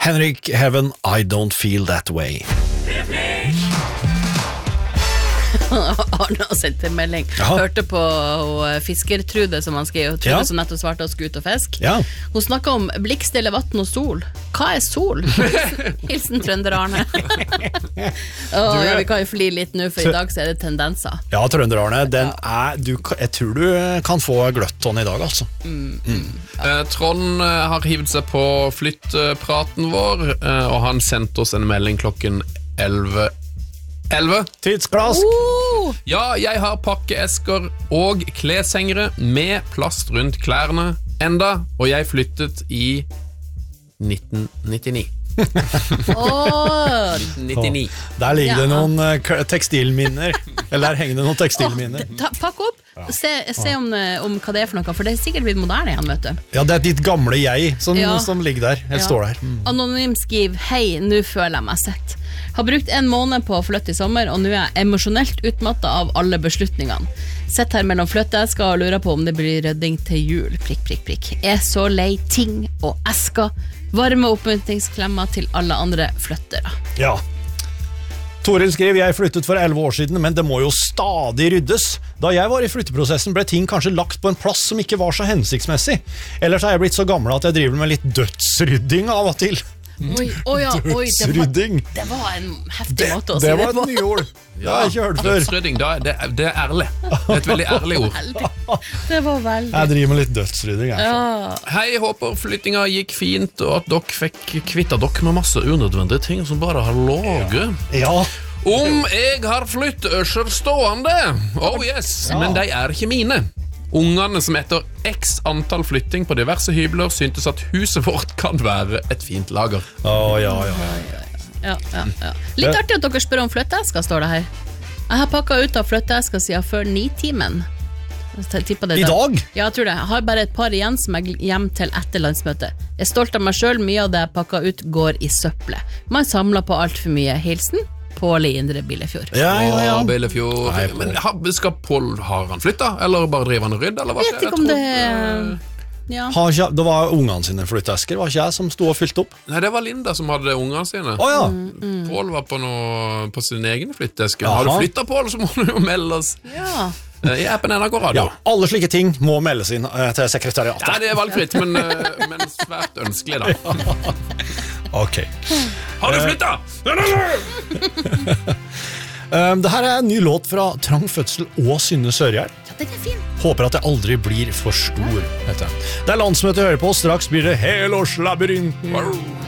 Henrik Heaven, I don't feel that way. Arne har sendt en melding. Hørte på Fiskertrude som han skrev, Trude som nettopp svarte å skute og fisk. Hun snakket om blikkstille vatten og sol. Hva sol? Hilsen Trønder Arne. Vi kan jo fly litt nå, for i dag så det tendenser. Ja, Trønder Arne, jeg tror du kan få gløtton i dag, altså. Trond har hivet seg på flyttpraten vår, og han sendte oss en melding klokken 11. Tidsklask. Ja, jeg har pakkeesker og kleshengere med plast rundt klærne enda, og jeg flyttet i 1999. 1999. Der ligger det noen tekstilminner. Eller der henger det noen tekstilminner. Pakk opp, se om hva det for noe, for det sikkert blitt moderne igjen, vet du. Ja, det ditt gamle jeg som ligger der, eller står der. Anonym skriver, hei, nå føler jeg meg sett. Har brukt en måned på å flytte i sommer, og nå er jeg emosjonelt utmattet av alle beslutningene. Sett her mellom flytteesker og lurer på om det blir rødding til jul, prikk, prikk, prikk. Er så lei ting og esker. Varme oppmuntringsklemmer til alle andre flyttere. Ja. Toril skriver, jeg flyttet for 11 år siden, men det må jo stadig ryddes. Da jeg var i flytteprosessen ble ting kanskje lagt på en plass som ikke var så hensiktsmessig. Ellers er jeg blitt så gammel at jeg driver med litt dødsrydding av og til. Dødsrydding. Det var en heftig måte å si det på. Det var et nye ord. Det har jeg ikke hørt før. Dødsrydding, det er ærlig. Det er et veldig ærlig ord. Det var veldig. Jeg driver med litt dødsrydding. Hei, håper flyttinga gikk fint, og at dere fikk kvittet dere med masse unødvendige ting som bare har låget. Ja. Om jeg har flytteøsjer stående, oh yes, men de er ikke mine. Ungene som etter x antall flytting på diverse hybler syntes at huset vårt kan være et fint lager. Litt artig at dere spør om flytteesker, står det her. Jeg har pakket ut av flytteesker siden før 9-timen. I dag? Ja, jeg tror det. Jeg har bare et par igjen som er hjem til etter landsmøtet. Jeg er stolt av meg selv, mye av det jeg pakket ut går i søpplet. Man samler på alt for mye. Hilsen Pål i Indre Billefjord. Ja. Billefjord. Men skal Pål, har han flyttet? Eller bare driver han og rydder? Jeg vet ikke om det... Det var ungene sine flytteesker, var ikke jeg som stod og fylte opp? Nei, det var Linda som hadde ungene sine. Pål var på sin egen flytteeske. Har du flyttet, Pål, så må du jo melde oss i appen NRK Radio. Alle slike ting må meldes inn til sekretariatet. Nei, det er valgfritt, men svært ønskelig da. Ok. Har du flyttet? Det her er en ny låt fra Trang Fødsel og Synne Sørgjerd. Den er fin. Håper at det aldri blir for stor, heter den. Det er landsmøte å høre på, straks blir det Helårslabyrinten.